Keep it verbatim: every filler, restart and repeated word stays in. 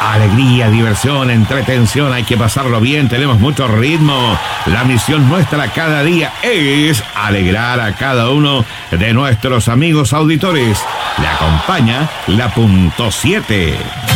Alegría, diversión, entretención, hay que pasarlo bien, tenemos mucho ritmo. La misión nuestra cada día es alegrar a cada uno de nuestros amigos auditores. Le acompaña la punto siete.